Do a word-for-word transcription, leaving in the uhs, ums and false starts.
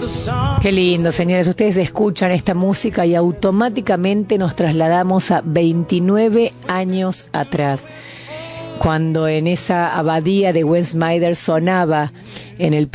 Qué lindo, señores. Ustedes escuchan esta música y automáticamente nos trasladamos a veintinueve años atrás, cuando en esa abadía de Westminster sonaba en el